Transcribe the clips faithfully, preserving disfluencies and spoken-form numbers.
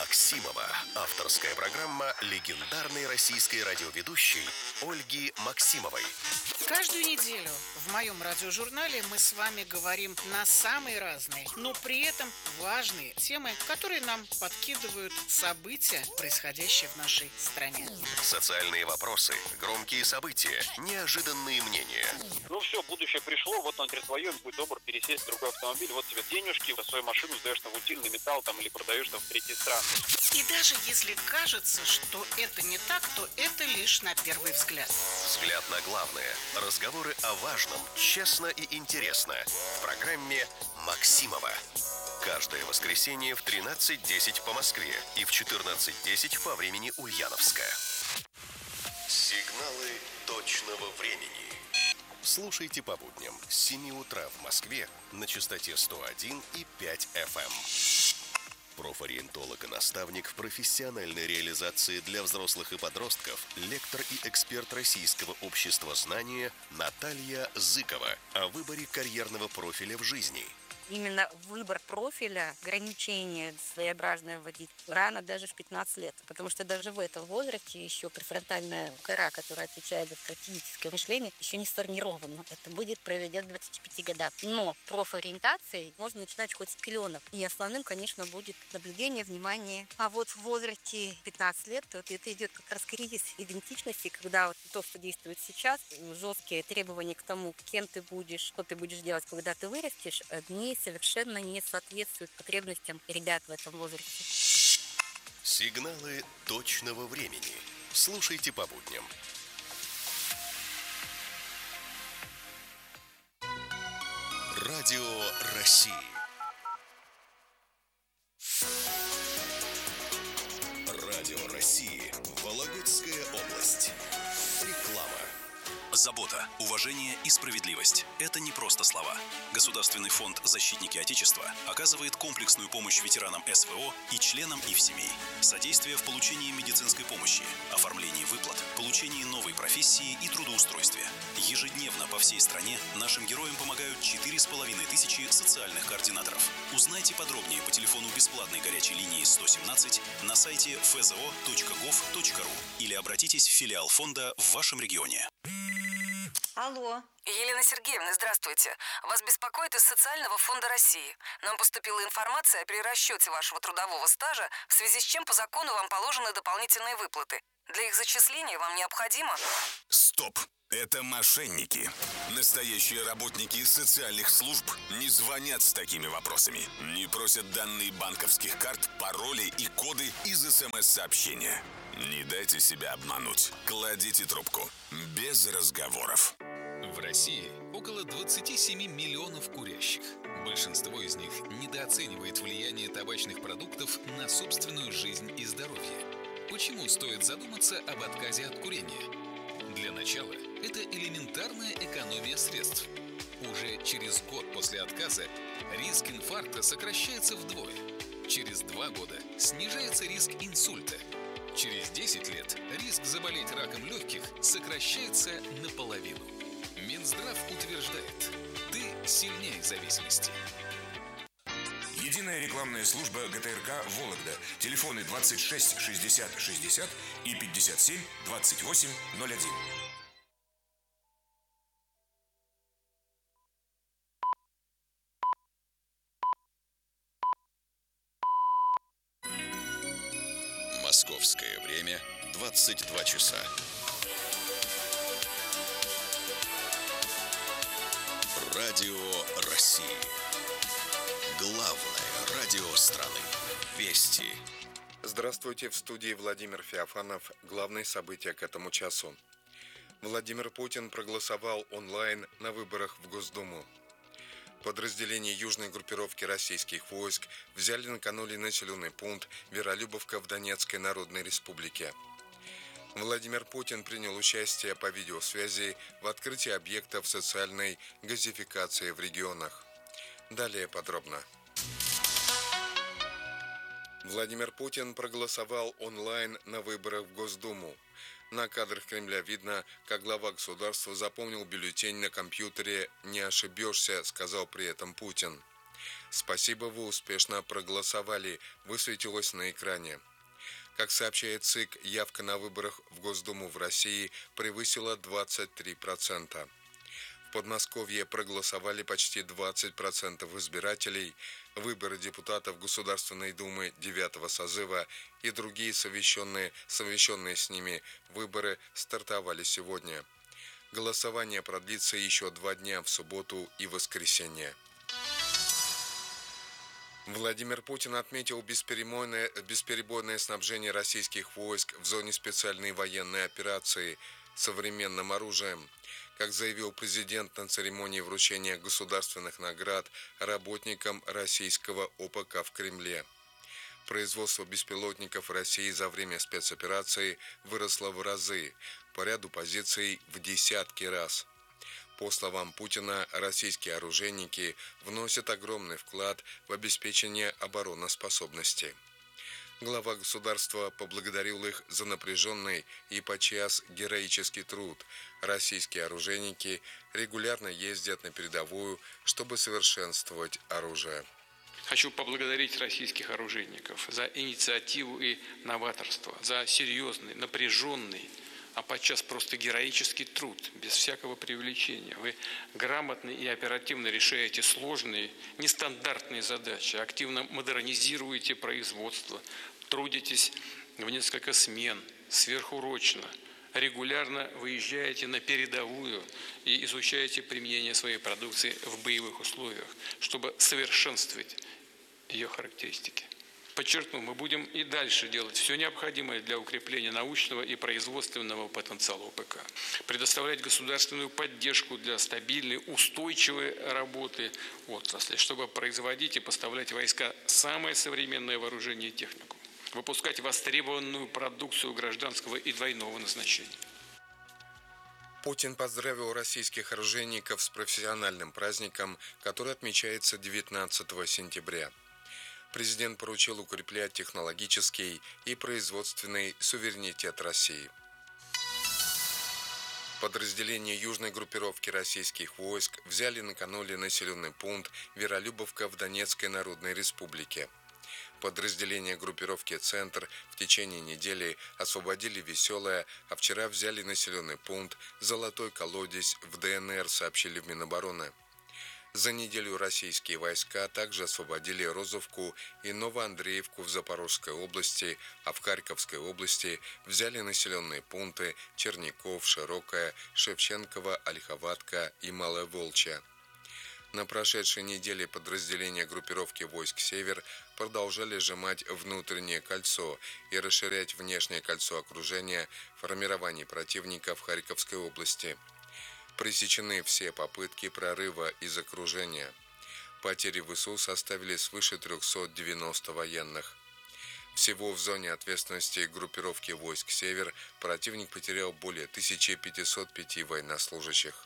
Максимова. Авторская программа легендарной российской радиоведущей Ольги Максимовой. Каждую неделю в моем радиожурнале мы с вами говорим на самые разные, но при этом важные темы, которые нам подкидывают события, происходящие в нашей стране. Социальные вопросы, громкие события, неожиданные мнения. Ну все, будущее пришло, вот он говорит, твое, будь добр, пересесть в другой автомобиль, вот тебе денежки, свою машину сдаешь на утильный металл там, или продаешь там в третьей стране. И даже если кажется, что это не так, то это лишь на первый взгляд. Взгляд на главное. Разговоры о важном, честно и интересно. В программе «Максимова». Каждое воскресенье в тринадцать десять по Москве и в четырнадцать десять по времени Ульяновска. Сигналы точного времени. Слушайте по будням с семи утра в Москве на частоте сто один и пять эф эм. Профориентолог и наставник в профессиональной реализации для взрослых и подростков, лектор и эксперт Российского общества знания Наталья Зыкова о выборе карьерного профиля в жизни. Именно выбор профиля, ограничение своеобразное вводить рано, даже в пятнадцать лет. Потому что даже в этом возрасте еще префронтальная кора, которая отвечает за стратегическое мышление, еще не сформирована. Это будет проведя к двадцати пяти годам. Но профориентацией можно начинать хоть с пеленок. И основным, конечно, будет наблюдение, внимание. А вот в возрасте пятнадцати лет вот это идет как раз кризис идентичности, когда вот то, что действует сейчас, жесткие требования к тому, кем ты будешь, что ты будешь делать, когда ты вырастешь, одни совершенно не соответствует потребностям ребят в этом возрасте. Сигналы точного времени. Слушайте по будням. Радио России. Радио России. Вологодская область. Реклама. Забота, уважение и справедливость – это не просто слова. Государственный фонд «Защитники Отечества» оказывает комплексную помощь ветеранам эс вэ о и членам их семей. Содействие в получении медицинской помощи, оформлении выплат, получении новой профессии и трудоустройстве. Ежедневно по всей стране нашим героям помогают четыре с половиной тысячи социальных координаторов. Узнайте подробнее по телефону бесплатной горячей линии сто семнадцать на сайте эф зэ о точка гов точка ру или обратитесь в филиал фонда в вашем регионе. Алло. Елена Сергеевна, здравствуйте. Вас беспокоит из Социального фонда России. Нам поступила информация о перерасчете вашего трудового стажа, в связи с чем по закону вам положены дополнительные выплаты. Для их зачисления вам необходимо... Стоп! Это мошенники. Настоящие работники социальных служб не звонят с такими вопросами. Не просят данные банковских карт, пароли и коды из эс эм эс-сообщения. Не дайте себя обмануть. Кладите трубку. Без разговоров. В России около двадцати семи миллионов курящих. Большинство из них недооценивает влияние табачных продуктов на собственную жизнь и здоровье. Почему стоит задуматься об отказе от курения? Для начала, это элементарная экономия средств. Уже через год после отказа риск инфаркта сокращается вдвое. Через два года снижается риск инсульта. Через десять лет риск заболеть раком легких сокращается наполовину. Минздрав утверждает, ты сильнее зависимости. Единая рекламная служба гэ тэ эр ка «Вологда». Телефоны двадцать шесть шестьдесят шестьдесят и пятьдесят семь двадцать восемь ноль один. Московское время двадцать два часа. Радио России. Главное радио страны. Вести. Здравствуйте, в студии Владимир Феофанов. Главные события к этому часу. Владимир Путин проголосовал онлайн на выборах в Госдуму. Подразделения южной группировки российских войск взяли накануне населенный пункт Веролюбовка в Донецкой Народной Республике. Владимир Путин принял участие по видеосвязи в открытии объектов социальной газификации в регионах. Далее подробно. Владимир Путин проголосовал онлайн на выборах в Госдуму. На кадрах Кремля видно, как глава государства заполнил бюллетень на компьютере. «Не ошибешься», — сказал при этом Путин. Спасибо, вы успешно проголосовали, высветилось на экране. Как сообщает ЦИК, явка на выборах в Госдуму в России превысила двадцать три процента. В Подмосковье проголосовали почти двадцать процентов избирателей. Выборы депутатов Государственной Думы девятого созыва и другие совещенные, совещенные с ними выборы стартовали сегодня. Голосование продлится еще два дня в субботу и воскресенье. Владимир Путин отметил бесперебойное, бесперебойное снабжение российских войск в зоне специальной военной операции современным оружием. Как заявил президент на церемонии вручения государственных наград работникам российского ОПК в Кремле. Производство беспилотников в России за время спецоперации выросло в разы, по ряду позиций в десятки раз. По словам Путина, российские оружейники вносят огромный вклад в обеспечение обороноспособности. Глава государства поблагодарил их за напряженный и подчас героический труд. Российские оружейники регулярно ездят на передовую, чтобы совершенствовать оружие. Хочу поблагодарить российских оружейников за инициативу и новаторство, за серьезный, напряженный, а подчас просто героический труд, без всякого преувеличения. Вы грамотно и оперативно решаете сложные, нестандартные задачи, активно модернизируете производство, трудитесь в несколько смен, сверхурочно, регулярно выезжаете на передовую и изучаете применение своей продукции в боевых условиях, чтобы совершенствовать ее характеристики. Подчеркну, мы будем и дальше делать все необходимое для укрепления научного и производственного потенциала ОПК, предоставлять государственную поддержку для стабильной, устойчивой работы отрасли, чтобы производить и поставлять в войска самое современное вооружение и технику, выпускать востребованную продукцию гражданского и двойного назначения. Путин поздравил российских оружейников с профессиональным праздником, который отмечается девятнадцатого сентября. Президент поручил укреплять технологический и производственный суверенитет России. Подразделения южной группировки российских войск взяли накануне населенный пункт Веролюбовка в Донецкой Народной Республике. Подразделения группировки «Центр» в течение недели освободили Веселое, а вчера взяли населенный пункт Золотой Колодец в ДНР, сообщили в Минобороны. За неделю российские войска также освободили Розовку и Новоандреевку в Запорожской области, а в Харьковской области взяли населенные пункты Черников, Широкая, Шевченково, Ольховатка и Малая Волчья. На прошедшей неделе подразделения группировки войск «Север» продолжали сжимать внутреннее кольцо и расширять внешнее кольцо окружения формирований противника в Харьковской области. Пресечены все попытки прорыва из окружения. Потери ВСУ составили свыше трехсот девяноста военных. Всего в зоне ответственности группировки войск «Север» противник потерял более тысячи пятисот пяти военнослужащих.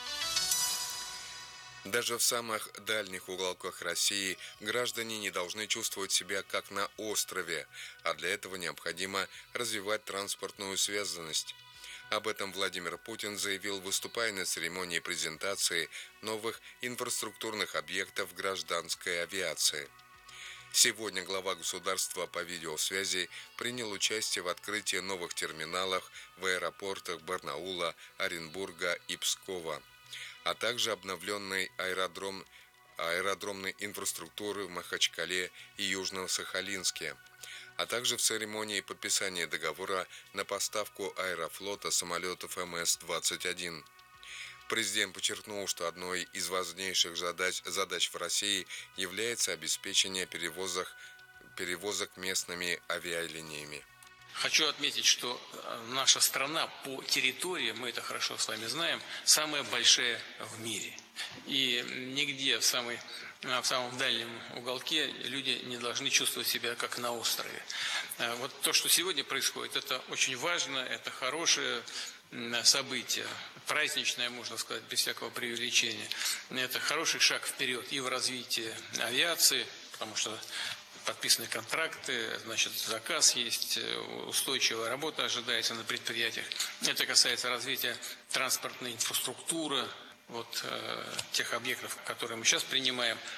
Даже в самых дальних уголках России граждане не должны чувствовать себя как на острове, а для этого необходимо развивать транспортную связанность. Об этом Владимир Путин заявил, выступая на церемонии презентации новых инфраструктурных объектов гражданской авиации. Сегодня глава государства по видеосвязи принял участие в открытии новых терминалов в аэропортах Барнаула, Оренбурга и Пскова, а также обновленной аэродром, аэродромной инфраструктуры в Махачкале и Южно-Сахалинске, а также в церемонии подписания договора на поставку аэрофлота самолетов эм эс двадцать один. Президент подчеркнул, что одной из важнейших задач, задач в России является обеспечение перевозок, перевозок местными авиалиниями. Хочу отметить, что наша страна по территории, мы это хорошо с вами знаем, самая большая в мире. И нигде в, самой, в самом дальнем уголке люди не должны чувствовать себя как на острове. Вот то, что сегодня происходит, это очень важно, это хорошее событие, праздничное, можно сказать, без всякого преувеличения. Это хороший шаг вперед и в развитии авиации, потому что подписаны контракты, значит, заказ есть, устойчивая работа ожидается на предприятиях. Это касается развития транспортной инфраструктуры, вот э, тех объектов, которые мы сейчас принимаем.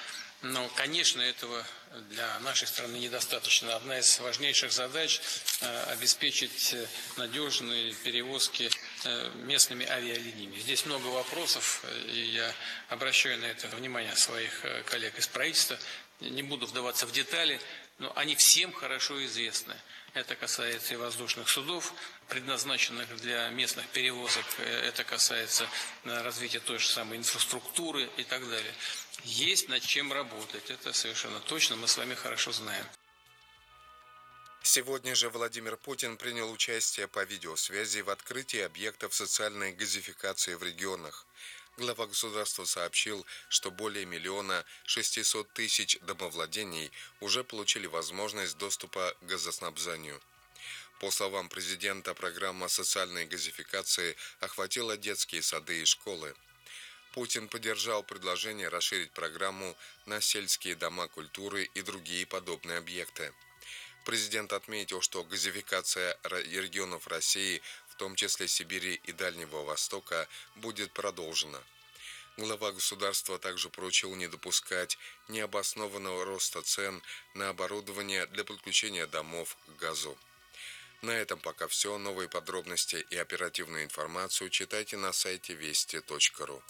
Но, конечно, этого для нашей страны недостаточно. Одна из важнейших задач – обеспечить надежные перевозки местными авиалиниями. Здесь много вопросов, и я обращаю на это внимание своих коллег из правительства. Не буду вдаваться в детали, но они всем хорошо известны. Это касается и воздушных судов, предназначенных для местных перевозок. Это касается развития той же самой инфраструктуры и так далее. Есть над чем работать. Это совершенно точно, мы с вами хорошо знаем. Сегодня же Владимир Путин принял участие по видеосвязи в открытии объектов социальной газификации в регионах. Глава государства сообщил, что более миллиона шестисот тысяч домовладений уже получили возможность доступа к газоснабжению. По словам президента, программа социальной газификации охватила детские сады и школы. Путин поддержал предложение расширить программу на сельские дома культуры и другие подобные объекты. Президент отметил, что газификация регионов России, в том числе Сибири и Дальнего Востока, будет продолжена. Глава государства также поручил не допускать необоснованного роста цен на оборудование для подключения домов к газу. На этом пока все. Новые подробности и оперативную информацию читайте на сайте вести точка ру.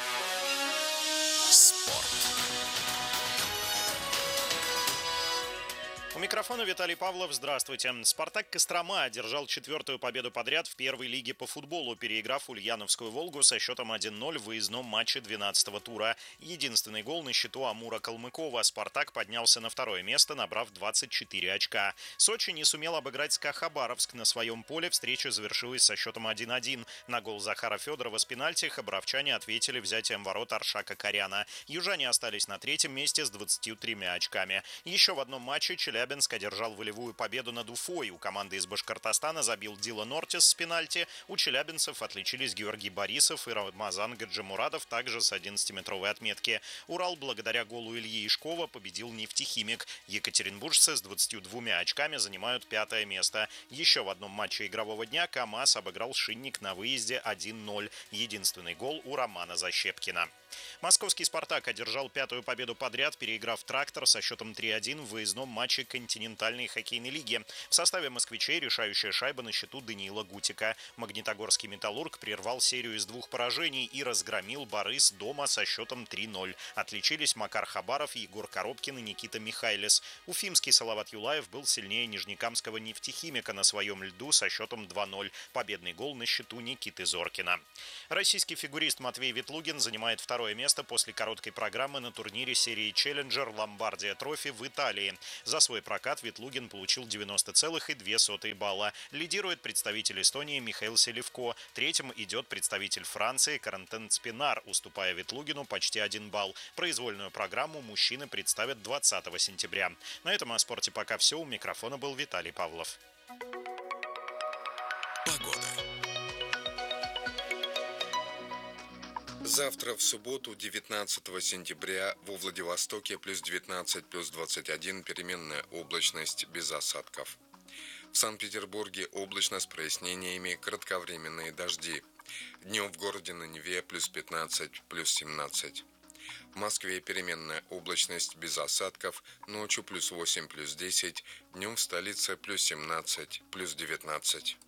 Спорт. У микрофона Виталий Павлов. Здравствуйте. «Спартак» Кострома одержал четвертую победу подряд в первой лиге по футболу, переиграв Ульяновскую «Волгу» со счетом один ноль в выездном матче двенадцатого тура. Единственный гол на счету Амура Калмыкова. «Спартак» поднялся на второе место, набрав двадцать четыре очка. Сочи не сумел обыграть СКА Хабаровск на своем поле. Встреча завершилась со счетом один один. На гол Захара Федорова с пенальти хабаровчане ответили взятием ворот Аршака Коряна. Южане остались на третьем месте с двадцатью тремя очками. Еще в одном матче Челябинск Челябинск одержал волевую победу над Уфой. У команды из Башкортостана забил Дилан Ортис с пенальти. У челябинцев отличились Георгий Борисов и Рамазан Гаджимурадов, также с одиннадцатиметровой отметки. Урал благодаря голу Ильи Ишкова победил Нефтехимик. Екатеринбуржцы с двадцатью двумя очками занимают пятое место. Еще в одном матче игрового дня КамАЗ обыграл Шинник на выезде один ноль. Единственный гол у Романа Защепкина. Московский «Спартак» одержал пятую победу подряд, переиграв «Трактор» со счетом три один в выездном матче континентальной хоккейной лиги. В составе москвичей решающая шайба на счету Даниила Гутика. Магнитогорский «Металлург» прервал серию из двух поражений и разгромил «Борис» дома со счетом три ноль. Отличились Макар Хабаров, Егор Коробкин и Никита Михайлис. Уфимский Салават Юлаев был сильнее нижнекамского «Нефтехимика» на своем льду со счетом два ноль. Победный гол на счету Никиты Зоркина. Российский фигурист Матвей Ветлугин занимает второе место после короткой программы на турнире серии «Челленджер» Ломбардия Трофи в Италии. За свой прокат Ветлугин получил девяносто целых две сотых балла. Лидирует представитель Эстонии Михаил Селивко. Третьим идет представитель Франции Карантен Спинар, уступая Ветлугину почти один балл. Произвольную программу мужчины представят двадцатого сентября. На этом о спорте пока все. У микрофона был Виталий Павлов. Погода. Завтра, в субботу, девятнадцатого сентября, во Владивостоке плюс девятнадцать, плюс двадцать один, переменная облачность без осадков. В Санкт-Петербурге облачно с прояснениями, кратковременные дожди. Днем в городе на Неве плюс пятнадцать, плюс семнадцать. В Москве переменная облачность без осадков, ночью плюс восемь, плюс десять, днем в столице плюс семнадцать, плюс девятнадцать.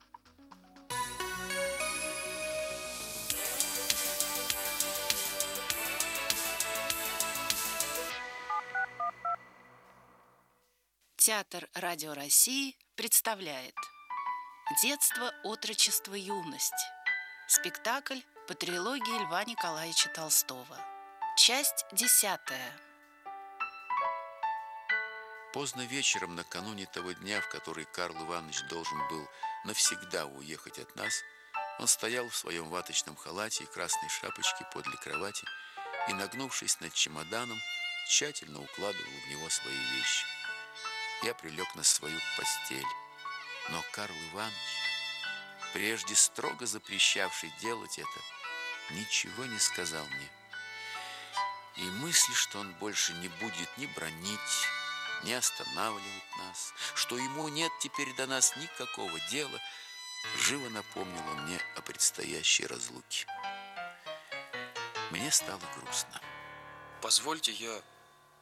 Театр Радио России представляет «Детство, отрочество, юность». Спектакль по трилогии Льва Николаевича Толстого. Часть десятая. Поздно вечером, накануне того дня, в который Карл Иванович должен был навсегда уехать от нас, он стоял в своем ваточном халате и красной шапочке подле кровати и, нагнувшись над чемоданом, тщательно укладывал в него свои вещи. Я прилег на свою постель, но Карл Иванович, прежде строго запрещавший делать это, ничего не сказал мне. И мысль, что он больше не будет ни бранить, ни останавливать нас, что ему нет теперь до нас никакого дела, живо напомнила мне о предстоящей разлуке. Мне стало грустно. Позвольте, я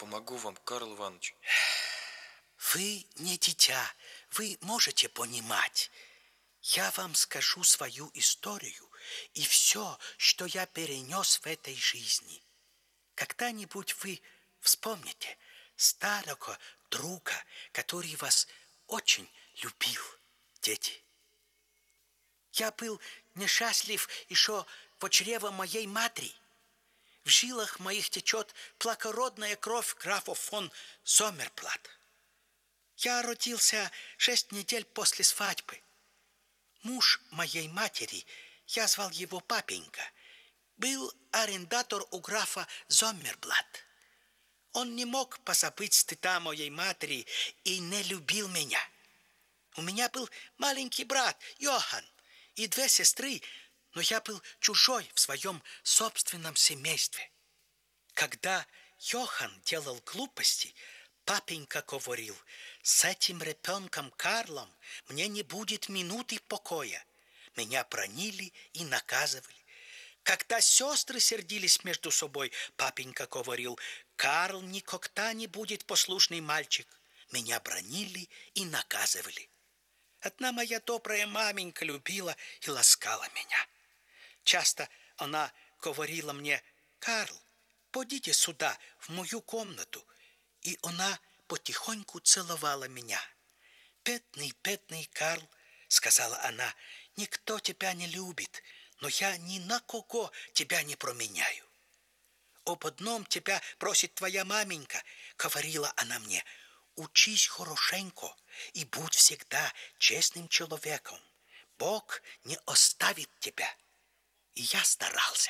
помогу вам, Карл Иванович. Вы не дитя, вы можете понимать. Я вам скажу свою историю и все, что я перенес в этой жизни. Когда-нибудь вы вспомните старого друга, который вас очень любил, дети. Я был несчастлив еще в чреве моей матери. В жилах моих течет благородная кровь графа фон Сомерплат. Я родился шесть недель после свадьбы. Муж моей матери, я звал его папенька, был арендатор у графа Сомерблат. Он не мог позабыть стыда моей матери и не любил меня. У меня был маленький брат Йохан и две сестры, но я был чужой в своем собственном семействе. Когда Йохан делал глупости, папенька говорил: с этим ребенком Карлом мне не будет минуты покоя. Меня бранили и наказывали. Когда сестры сердились между собой, папенька говорил: Карл никогда не будет послушный мальчик. Меня бранили и наказывали. Одна моя добрая маменька любила и ласкала меня. Часто она говорила мне: Карл, подите сюда, в мою комнату. И она потихоньку целовала меня. Бедный, бедный Карл, сказала она, никто тебя не любит, но я ни на кого тебя не променяю. Об одном тебя просит твоя маменька, говорила она мне: учись хорошенько и будь всегда честным человеком. Бог не оставит тебя. И я старался.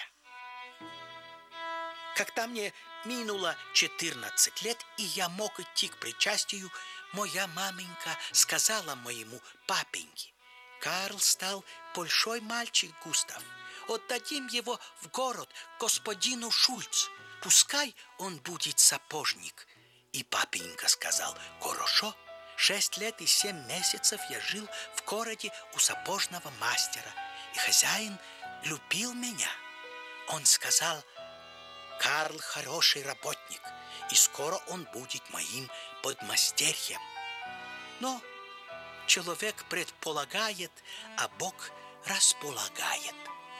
Когда мне минуло четырнадцать лет, и я мог идти к причастию, моя маменька сказала моему папеньке: Карл стал большой мальчик, Густав. Отдадим его в город господину Шульц. Пускай он будет сапожник. И папенька сказал: хорошо. Шесть лет и семь месяцев я жил в городе у сапожного мастера. И хозяин любил меня. Он сказал: Карл хороший работник, и скоро он будет моим подмастерьем. Но человек предполагает, а Бог располагает.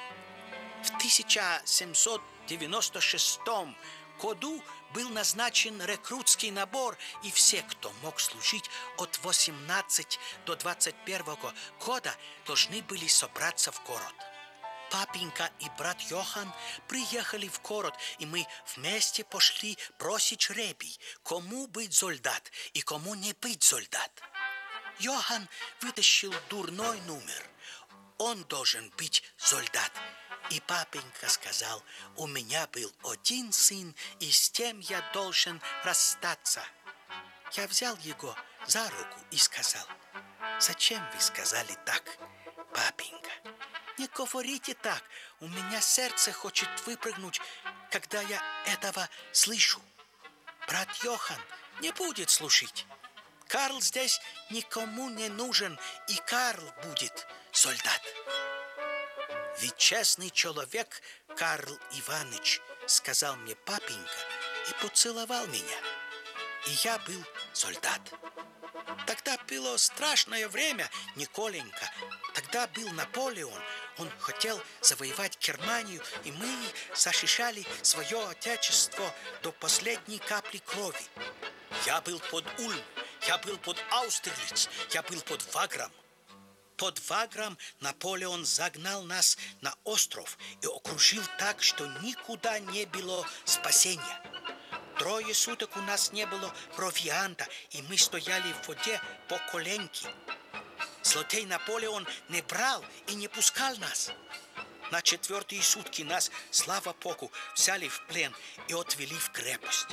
В тысяча семьсот девяносто шестом году был назначен рекрутский набор, и все, кто мог служить от восемнадцати до двадцати первого года, должны были собраться в город. Папенька и брат Йохан приехали в город, и мы вместе пошли просить жребий, кому быть солдат и кому не быть солдат. Йохан вытащил дурной номер. Он должен быть солдат. И папенька сказал: у меня был один сын, и с тем я должен расстаться. Я взял его за руку и сказал: зачем вы сказали так, папенька? Не говорите так, у меня сердце хочет выпрыгнуть, когда я этого слышу. Брат Йохан не будет слушать. Карл здесь никому не нужен, и Карл будет солдат. Ведь честный человек Карл Иванович, сказал мне папенька и поцеловал меня. И я был солдат. Тогда было страшное время, Николенька. Тогда был Наполеон. Он хотел завоевать Германию, и мы защищали свое отечество до последней капли крови. Я был под Ульм, я был под Аустерлиц, я был под Вагром. Под Вагром Наполеон загнал нас на остров и окружил так, что никуда не было спасения. Трое суток у нас не было провианта, и мы стояли в воде по коленки. Злодей Наполеон не брал и не пускал нас. На четвертые сутки нас, слава Богу, взяли в плен и отвели в крепость.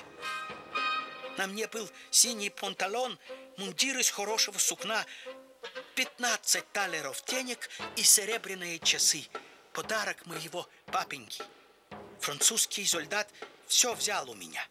На мне был синий панталон, мундир из хорошего сукна, пятнадцать талеров денег и серебряные часы. Подарок моего папеньки. Французский солдат все взял у меня.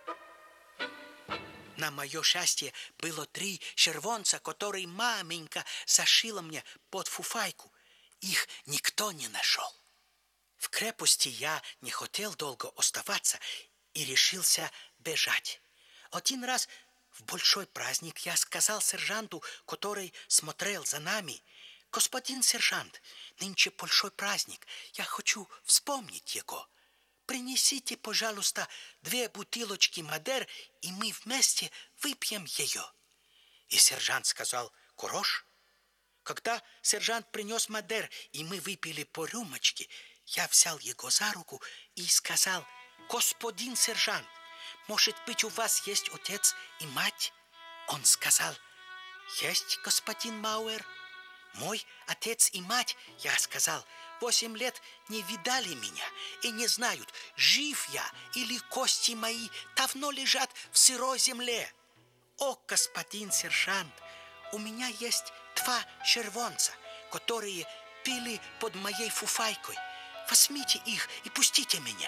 На мое счастье было три червонца, которые маменька зашила мне под фуфайку. Их никто не нашел. В крепости я не хотел долго оставаться и решился бежать. Один раз в большой праздник я сказал сержанту, который смотрел за нами: «Господин сержант, нынче большой праздник, я хочу вспомнить его. Принесите, пожалуйста, две бутылочки Мадер, и мы вместе выпьем ее». И сержант сказал: «Хорош». Когда сержант принес Мадер, и мы выпили по рюмочке, я взял его за руку и сказал: «Господин сержант, может быть, у вас есть отец и мать?» Он сказал: «Есть, господин Мауэр». «Мой отец и мать, я сказал, восемь лет не видали меня и не знают, жив я или кости мои давно лежат в сырой земле». «О, господин сержант, у меня есть два червонца, которые пили под моей фуфайкой. Возьмите их и пустите меня.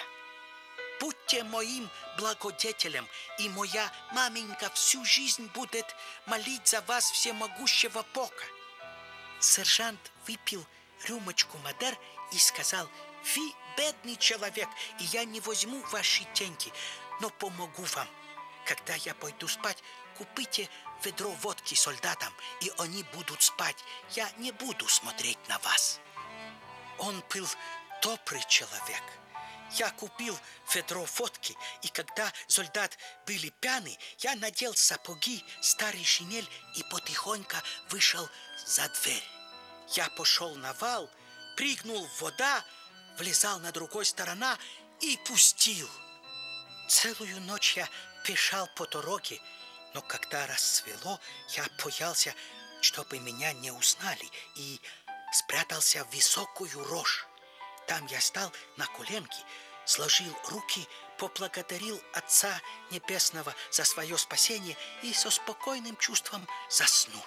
Будьте моим благодетелем, и моя маменька всю жизнь будет молить за вас всемогущего Бога». Сержант выпил рюмочку Мадер и сказал: «Вы бедный человек, и я не возьму ваши деньги, но помогу вам. Когда я пойду спать, купите ведро водки солдатам, и они будут спать. Я не буду смотреть на вас». Он был добрый человек. Я купил ведро водки, и когда солдат были пьяны, я надел сапоги, старый шинель и потихоньку вышел за дверь. Я пошел на вал, прыгнул в вода, влезал на другой сторону и пустил. Целую ночь я пешал по дороге, но когда рассвело, я боялся, чтобы меня не узнали, и спрятался в высокую рожь. Там я стал на коленки, сложил руки, поблагодарил Отца Небесного за свое спасение и со спокойным чувством заснул.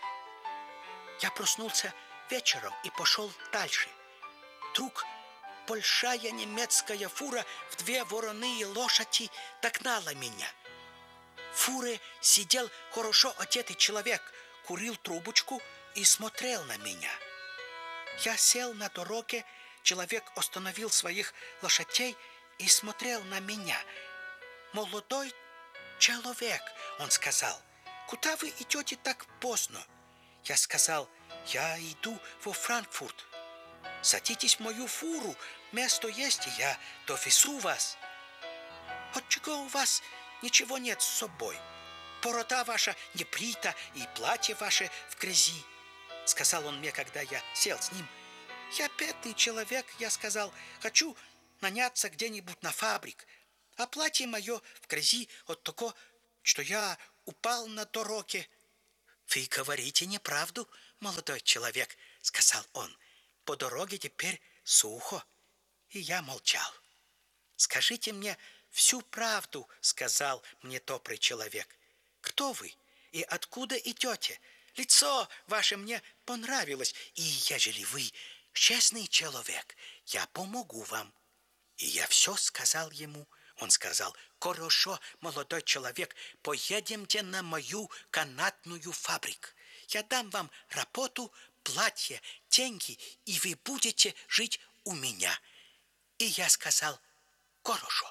Я проснулся вечером и пошел дальше. Вдруг большая немецкая фура в две вороные лошади догнала меня. В фуре сидел хорошо одетый человек, курил трубочку и смотрел на меня. Я сел на дороге, человек остановил своих лошадей и смотрел на меня. «Молодой человек», он сказал, «куда вы идете так поздно?» Я сказал: «Я иду во Франкфурт». «Садитесь в мою фуру, место есть, и я довезу вас». «Отчего у вас ничего нет с собой? Борода ваша не брита, и платье ваше в грязи», — сказал он мне, когда я сел с ним. «Я бедный человек», — я сказал, «хочу наняться где-нибудь на фабрик, а платье мое в грязи от того, что я упал на дороге». «Вы говорите неправду, молодой человек», — сказал он. «По дороге теперь сухо». И я молчал. «Скажите мне всю правду», — сказал мне добрый человек. «Кто вы и откуда идете? Лицо ваше мне понравилось, и ежели вы честный человек, я помогу вам». И я все сказал ему. Он сказал: «Хорошо, молодой человек, поедемте на мою канатную фабрику. Я дам вам работу, платье, деньги, и вы будете жить у меня». И я сказал: «Хорошо».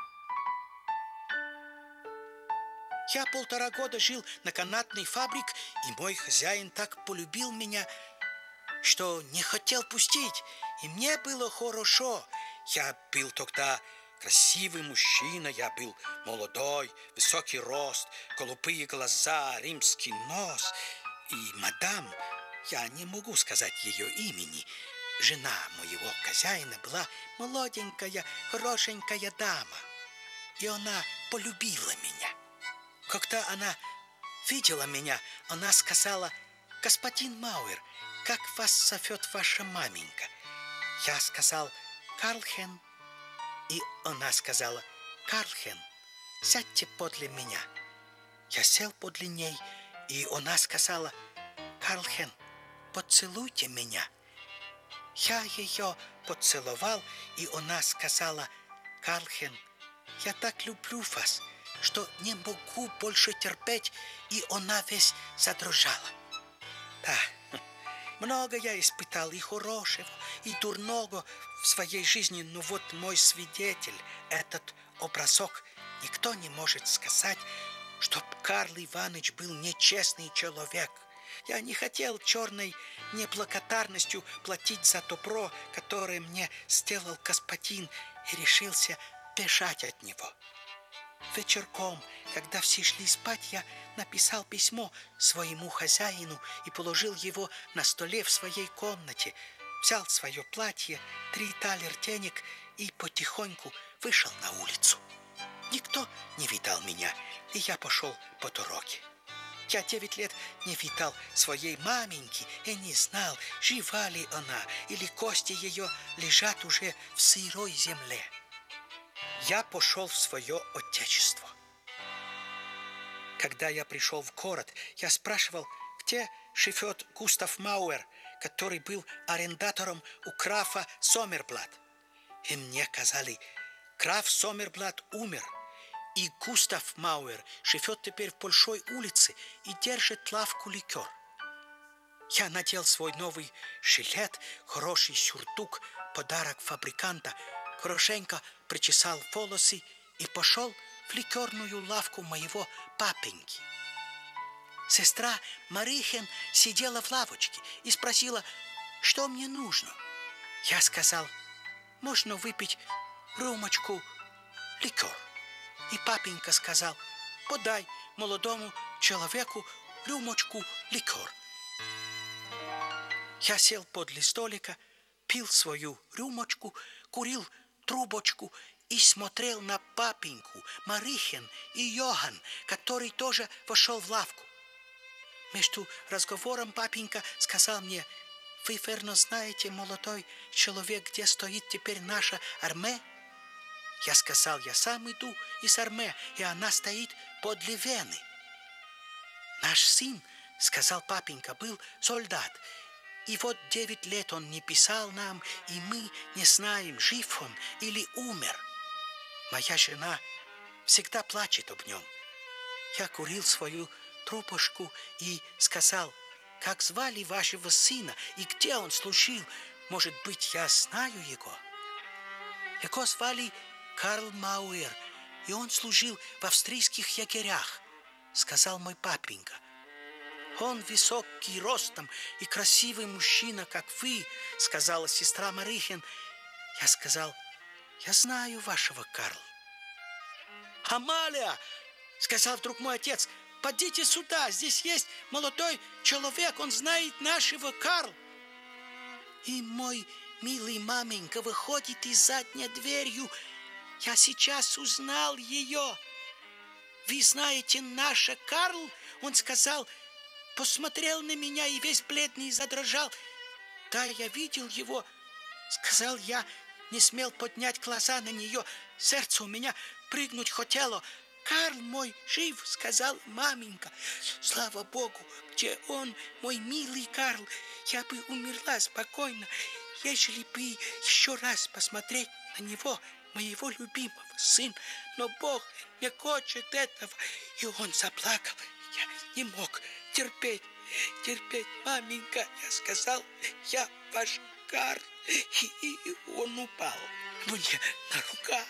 Я полтора года жил на канатной фабрике, и мой хозяин так полюбил меня, что не хотел пустить, и мне было хорошо. Я был тогда красивый мужчина, я был молодой, высокий рост, голубые глаза, римский нос. И мадам, я не могу сказать ее имени, жена моего хозяина была молоденькая, хорошенькая дама, и она полюбила меня. Когда она видела меня, она сказала: «Господин Мауэр, как вас зовет ваша маменька?» Я сказал: «Карлхен». И она сказала: «Карлхен, сядьте подле меня». Я сел подле ней, и она сказала: «Карлхен, поцелуйте меня». Я ее поцеловал, и она сказала: «Карлхен, я так люблю вас, что не могу больше терпеть», и она весь задрожала. Да, много я испытал и хорошего, и дурного в своей жизни, но вот мой свидетель, этот образок, никто не может сказать, чтоб Карл Иванович был нечестный человек. Я не хотел черной неблагодарностью платить за добро, которое мне сделал господин, и решился бежать от него. Вечерком, когда все шли спать, я написал письмо своему хозяину и положил его на столе в своей комнате. Взял свое платье, три талер денег и потихоньку вышел на улицу. Никто не видал меня, и я пошел по дороге. Я девять лет не видал своей маменьки и не знал, жива ли она, или кости ее лежат уже в сырой земле. Я пошел в свое отечество. Когда я пришел в город, я спрашивал, где живет Густав Мауэр, который был арендатором у графа Сомерблат. И мне сказали, граф Сомерблат умер, и Густав Мауэр живет теперь в Большой улице и держит лавку ликер. Я надел свой новый жилет, хороший сюртук, подарок фабриканта, хорошенько причесал волосы и пошел в ликерную лавку моего папеньки. Сестра Марихен сидела в лавочке и спросила, что мне нужно. Я сказал, можно выпить рюмочку ликер. И папенька сказал, подай молодому человеку рюмочку ликер. Я сел подле столика, пил свою рюмочку, курил трубочку и смотрел на папеньку, Марихен и Йохан, который тоже вошел в лавку. Между разговором папенька сказал мне, вы верно знаете, молодой человек, где стоит теперь наша армия? Я сказал, я сам иду из армии, и она стоит подле Вены. Наш сын, сказал папенька, был солдат, и вот девять лет он не писал нам, и мы не знаем, жив он или умер. Моя жена всегда плачет об нем. Я курил свою трубочку и сказал, как звали вашего сына и где он служил? Может быть, я знаю его? Его звали Карл Мауэр, и он служил в австрийских егерях, сказал мой папенька. Он высокий ростом и красивый мужчина, как вы, сказала сестра Марихен. Я сказал, я знаю вашего Карла. Амалия, сказал вдруг мой отец, подите сюда, здесь есть молодой человек, он знает нашего Карла. И мой милый маменька выходит из задней дверью. Я сейчас узнал ее. Вы знаете, наша Карл, он сказал, посмотрел на меня и весь бледный задрожал. Да, я видел его, сказал я, не смел поднять глаза на нее. Сердце у меня прыгнуть хотело. Карл мой жив, сказал маменька. Слава Богу, где он, мой милый Карл. Я бы умерла спокойно, ежели бы еще раз посмотреть на него, моего любимого сына. Но Бог не хочет этого. И он заплакал. Я не мог терпеть, терпеть, маменька. Я сказал, я ваш Карл. И, и он упал мне на руках.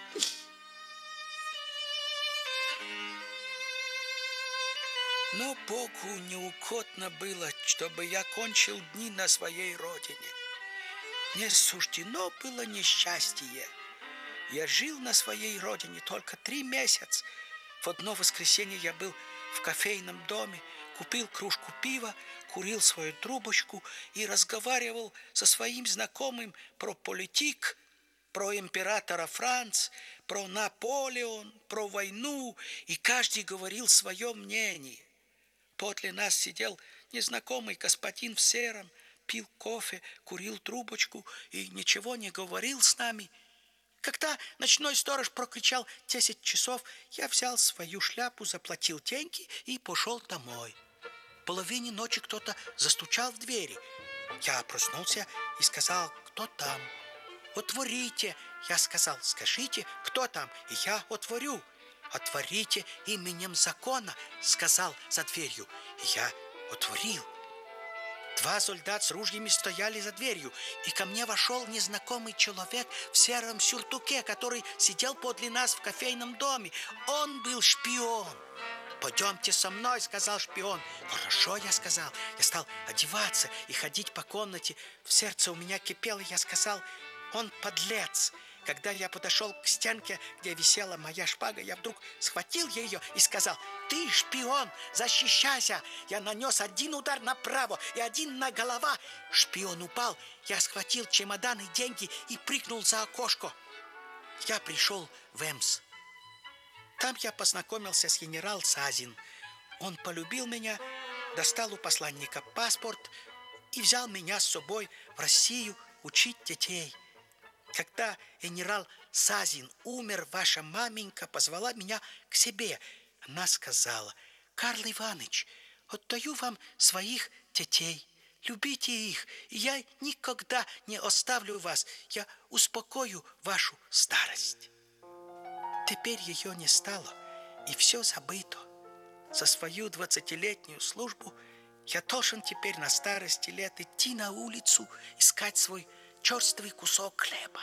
Но Богу неугодно было, чтобы я кончил дни на своей родине. Не суждено было несчастье. Я жил на своей родине только три месяца. В одно воскресенье я был в кофейном доме, купил кружку пива, курил свою трубочку и разговаривал со своим знакомым про политик, про императора Франц, про Наполеон, про войну, и каждый говорил свое мнение. Подле нас сидел незнакомый господин в сером, пил кофе, курил трубочку и ничего не говорил с нами. Когда ночной сторож прокричал десять часов, я взял свою шляпу, заплатил деньги и пошел домой. В половине ночи кто-то застучал в двери. Я проснулся и сказал, кто там? Отворите, я сказал, скажите, кто там, и я отворю. Отворите именем закона, сказал за дверью, и я отворил. Два солдата с ружьями стояли за дверью, и ко мне вошел незнакомый человек в сером сюртуке, который сидел подле нас в кофейном доме. Он был шпион. «Пойдемте со мной», — сказал шпион. «Хорошо», — я сказал. Я стал одеваться и ходить по комнате. В сердце у меня кипело, я сказал: «Он подлец». Когда я подошел к стенке, где висела моя шпага, я вдруг схватил ее и сказал: «Ты шпион, защищайся!» Я нанес один удар направо и один на голова. Шпион упал. Я схватил чемодан и деньги и прыгнул за окошко. Я пришел в Эмс. Там я познакомился с генерал Сазин. Он полюбил меня, достал у посланника паспорт и взял меня с собой в Россию учить детей. Когда генерал Сазин умер, ваша маменька позвала меня к себе. Она сказала: «Карл Иванович, отдаю вам своих детей. Любите их, и я никогда не оставлю вас. Я успокою вашу старость». Теперь ее не стало, и все забыто. За свою двадцатилетнюю службу я должен теперь на старости лет идти на улицу, искать свой черствый кусок хлеба.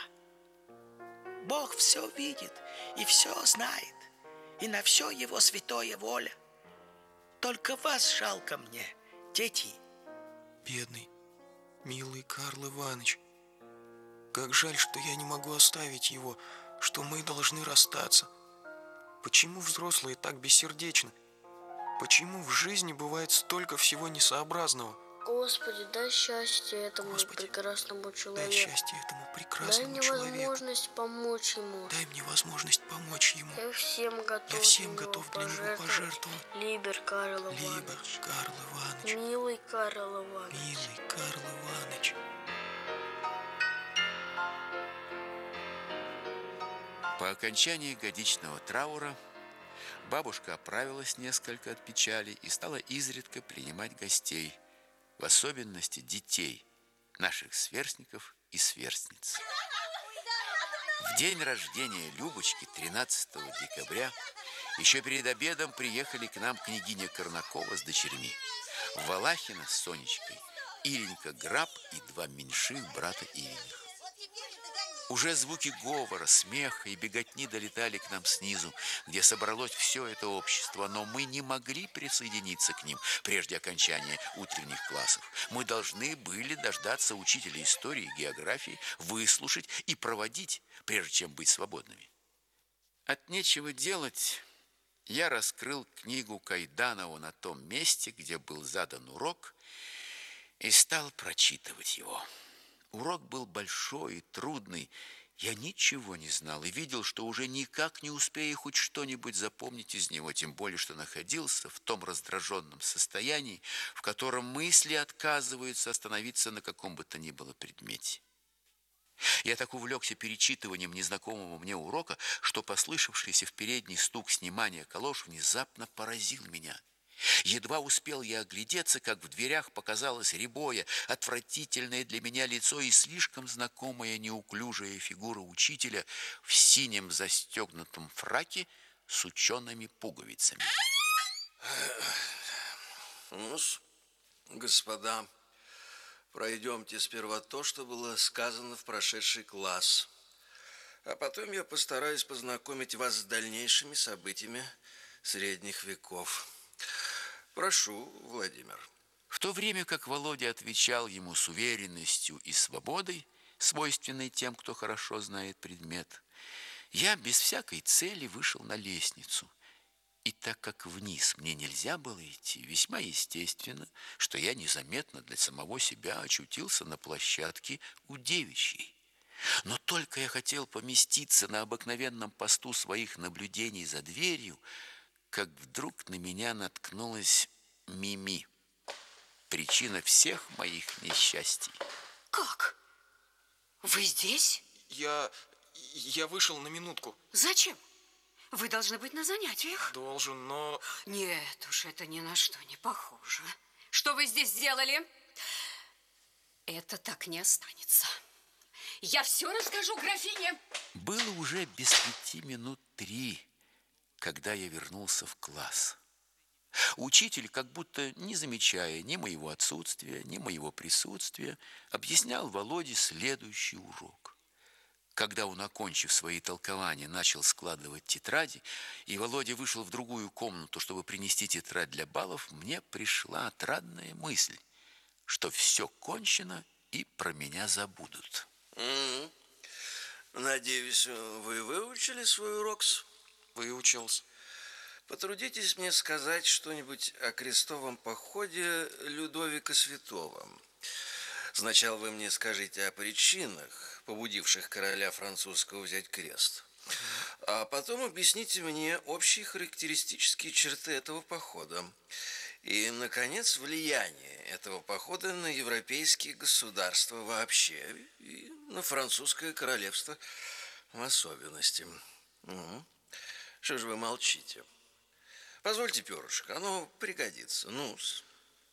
Бог все видит и все знает, и на все его святая воля. Только вас жалко мне, дети. Бедный, милый Карл Иванович, как жаль, что я не могу оставить его, что мы должны расстаться. Почему взрослые так бессердечны? Почему в жизни бывает столько всего несообразного? Господи, дай счастье этому Господи, прекрасному человеку. Дай счастье этому прекрасному человеку. Дай мне возможность помочь ему. Дай мне возможность помочь ему. Я всем готов, Я всем готов для него пожертвовать. Либер Карл Иванович. Либер Карл Иванович. Милый Карл Иванович. Милый Карл Иванович. По окончании годичного траура бабушка оправилась несколько от печали и стала изредка принимать гостей, в особенности детей, наших сверстников и сверстниц. В день рождения Любочки, тринадцатого декабря, еще перед обедом приехали к нам княгиня Корнакова с дочерьми, Валахина с Сонечкой, Иленька Граб и два меньших брата Ириных. Уже звуки говора, смеха и беготни долетали к нам снизу, где собралось все это общество, но мы не могли присоединиться к ним прежде окончания утренних классов. Мы должны были дождаться учителя истории и географии, выслушать и проводить, прежде чем быть свободными. От нечего делать я раскрыл книгу Кайданова на том месте, где был задан урок, и стал прочитывать его. Урок был большой и трудный. Я ничего не знал и видел, что уже никак не успею хоть что-нибудь запомнить из него, тем более, что находился в том раздраженном состоянии, в котором мысли отказываются остановиться на каком бы то ни было предмете. Я так увлекся перечитыванием незнакомого мне урока, что послышавшийся в передней стук снимания калош внезапно поразил меня. Едва успел я оглядеться, как в дверях показалось рябое, отвратительное для меня лицо и слишком знакомая неуклюжая фигура учителя в синем застегнутом фраке с учеными пуговицами. Ну-с, господа, пройдемте сперва то, что было сказано в прошедший класс, а потом я постараюсь познакомить вас с дальнейшими событиями средних веков. Прошу, Владимир. В то время как Володя отвечал ему с уверенностью и свободой, свойственной тем, кто хорошо знает предмет, я без всякой цели вышел на лестницу. И так как вниз мне нельзя было идти, весьма естественно, что я незаметно для самого себя очутился на площадке у девичьей. Но только я хотел поместиться на обыкновенном посту своих наблюдений за дверью, как вдруг на меня наткнулась Мими, причина всех моих несчастий. Как? Вы здесь? Я... я вышел на минутку. Зачем? Вы должны быть на занятиях. Должен, но... Нет уж, это ни на что не похоже. Что вы здесь делали? Это так не останется. Я все расскажу графине. Было уже без пяти минут три, когда я вернулся в класс. Учитель, как будто не замечая ни моего отсутствия, ни моего присутствия, объяснял Володе следующий урок. Когда он, окончив свои толкования, начал складывать тетради, и Володя вышел в другую комнату, чтобы принести тетрадь для баллов, мне пришла отрадная мысль, что все кончено и про меня забудут. Mm-hmm. Надеюсь, вы выучили свой урок? Выучился. Потрудитесь мне сказать что-нибудь о крестовом походе Людовика Святого. Сначала вы мне скажите о причинах, побудивших короля французского взять крест. А потом объясните мне общие характеристические черты этого похода. И, наконец, влияние этого похода на европейские государства вообще и на французское королевство в особенности. Угу. Что же вы молчите? Позвольте перышко, оно пригодится. Ну-с.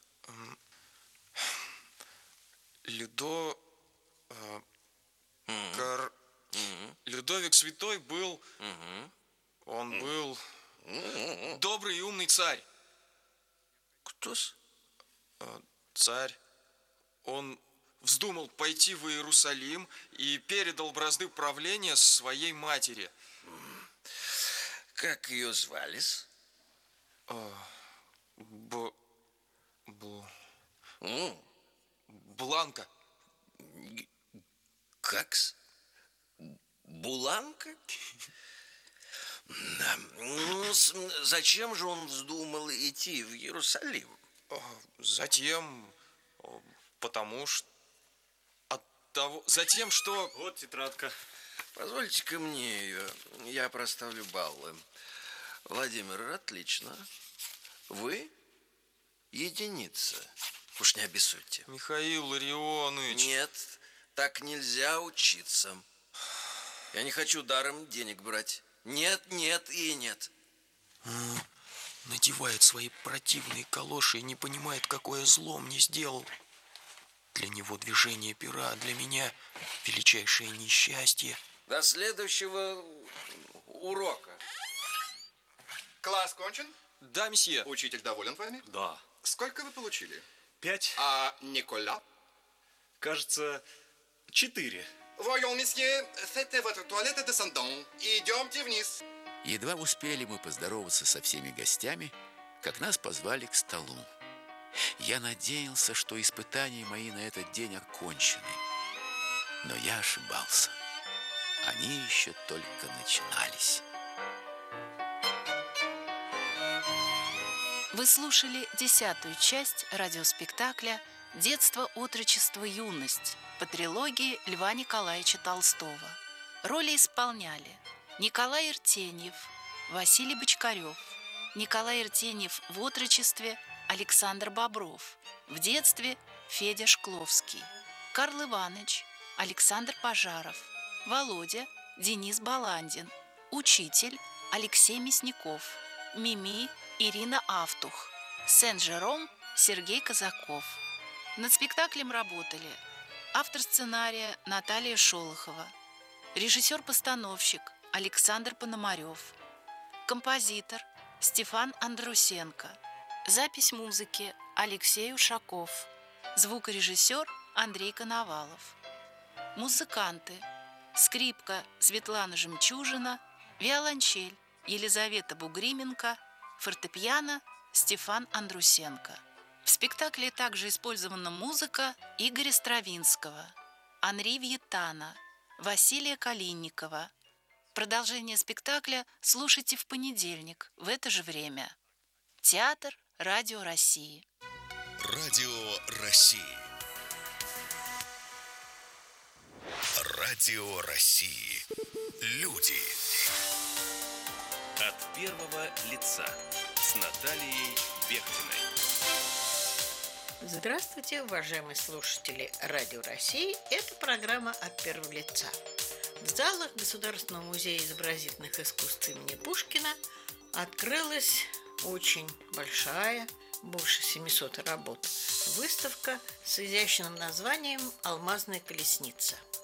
Людо... Э, mm-hmm. Кар... Mm-hmm. Людовик Святой был... Mm-hmm. Он mm-hmm. был... Mm-hmm. добрый и умный царь. Кто-с? Э, царь. Он вздумал пойти в Иерусалим и передал бразды правления своей матери. Mm. Как ее звали-с? Э, б... Б... Mm. Бланка. Как-с? Буланка? Да. Ну, зачем же он вздумал идти в Иерусалим? Затем, потому что... От того... Затем, что... Вот тетрадка. Позвольте-ка мне ее. Я проставлю баллы. Владимир, отлично. Вы единица. Уж не обессудьте. Михаил Ларионович. Нет, так нельзя учиться. Я не хочу даром денег брать. Нет, нет и нет. А, надевает свои противные калоши и не понимает, какое зло мне сделал. Для него движение пера, а для меня величайшее несчастье. До следующего урока. Класс кончен? Да, месье. Учитель доволен вами? Да. Сколько вы получили? Пять. А Никола? Кажется, четыре. Voyons, месье, faites votre toilette descendant. Идемте вниз. Едва успели мы поздороваться со всеми гостями, как нас позвали к столу. Я надеялся, что испытания мои на этот день окончены. Но я ошибался. Они еще только начинались. Вы слушали десятую часть радиоспектакля «Детство, отрочество, юность» по трилогии Льва Николаевича Толстого. Роли исполняли Николай Иртеньев, Василий Бочкарев, Николай Иртеньев в отрочестве Александр Бобров, в детстве Федя Шкловский, Карл Иваныч Александр Пожаров, Володя Денис Баландин, учитель Алексей Мясников, Мими Ирина Автух, Сен-Жером Сергей Казаков. Над спектаклем работали автор сценария Наталья Шолохова, режиссер-постановщик Александр Пономарев, композитор Стефан Андрусенко, запись музыки Алексей Ушаков, звукорежиссер Андрей Коновалов. Музыканты: скрипка Светлана Жемчужина, виолончель Елизавета Бугрименко, фортепиано Стефан Андрусенко. В спектакле также использована музыка Игоря Стравинского, Анри Вьетана, Василия Калинникова. Продолжение спектакля слушайте в понедельник в это же время. Театр Радио России. Радио России. Радио России. Люди. От первого лица с Натальей Бехтиной. Здравствуйте, уважаемые слушатели Радио России. Это программа «От первого лица». В залах Государственного музея изобразительных искусств имени Пушкина открылась очень большая, больше семисот работ, выставка с изящным названием «Алмазная колесница».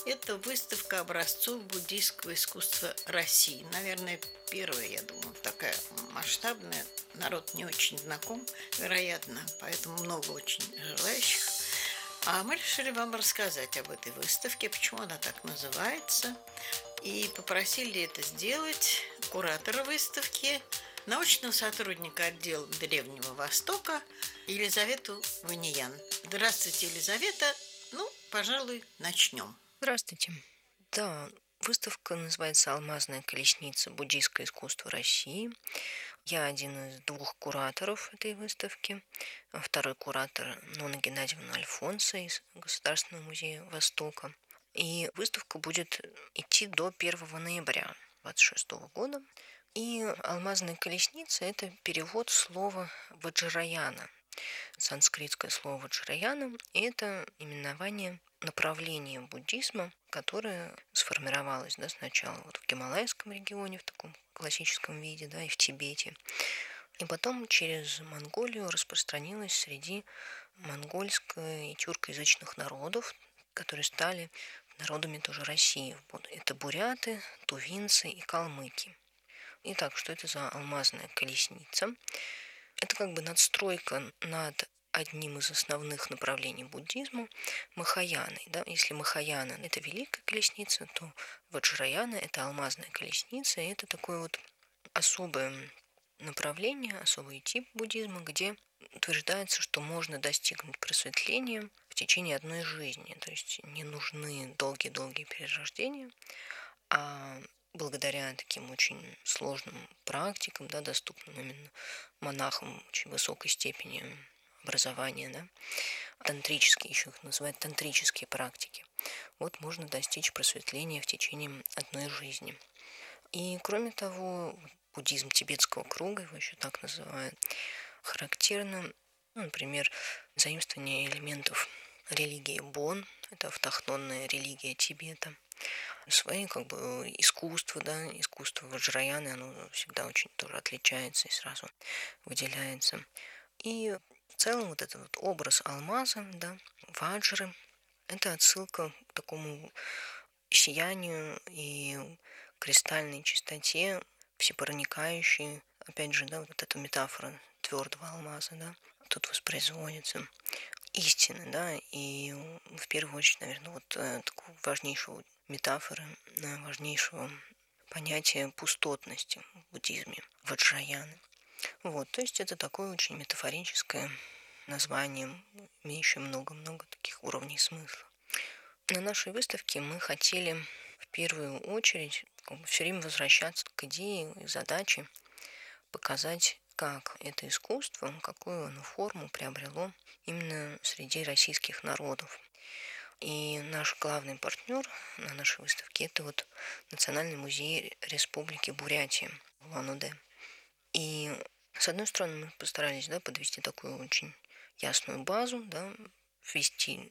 Это выставка образцов буддийского искусства России. Наверное, первая, я думаю, такая масштабная. Народ не очень знаком, вероятно, поэтому много очень желающих. А мы решили вам рассказать об этой выставке, почему она так называется. И попросили это сделать куратора выставки, научного сотрудника отдела Древнего Востока Елизавету Ваниян. Здравствуйте, Елизавета. Ну, пожалуй, начнем. Здравствуйте. Да, выставка называется «Алмазная колесница. Буддийское искусство России». Я один из двух кураторов этой выставки. Второй куратор Нонна Геннадьевна Альфонса из Государственного музея Востока. И выставка будет идти до первого ноября две тысячи двадцать шестого года. И «Алмазная колесница» – это перевод слова «ваджраяна». Санскритское слово «ваджраяна» – это именование направления буддизма, которое сформировалось, да, сначала вот в Гималайском регионе в таком классическом виде, да, и в Тибете. И потом через Монголию распространилось среди монгольско- и тюркоязычных народов, которые стали народами тоже России. Это буряты, тувинцы и калмыки. Итак, что это за алмазная колесница? Это как бы надстройка над одним из основных направлений буддизма – Махаяной. Да? Если Махаяна – это великая колесница, то Ваджраяна – это алмазная колесница, и это такое вот особое направление, особый тип буддизма, где утверждается, что можно достигнуть просветления в течение одной жизни. То есть не нужны долгие-долгие перерождения, а благодаря таким очень сложным практикам, да, доступным именно монахам очень высокой степени образования, да, тантрические, еще их называют тантрические практики, вот можно достичь просветления в течение одной жизни. И кроме того, буддизм тибетского круга, его еще так называют, характерно, ну, например, заимствование элементов религии Бон, это автохтонная религия Тибета, свои как бы искусства, да, искусство Ваджраяны, оно всегда очень тоже отличается и сразу выделяется. И в целом вот этот вот образ алмаза, да, ваджры, это отсылка к такому сиянию и кристальной чистоте, всепроникающей, опять же, да, вот эта метафора твердого алмаза, да, тут воспроизводится истины, да, и в первую очередь, наверное, вот такого важнейшего метафоры, важнейшего понятия пустотности в буддизме, ваджраяны. Вот, то есть это такое очень метафорическое название, имеющее много-много таких уровней смысла. На нашей выставке мы хотели в первую очередь как бы, все время возвращаться к идее и задаче показать, как это искусство, какую оно форму приобрело именно среди российских народов. И наш главный партнер на нашей выставке – это вот Национальный музей Республики Бурятия в Улан-Удэ. И с одной стороны мы постарались, да, подвести такую очень ясную базу, да, ввести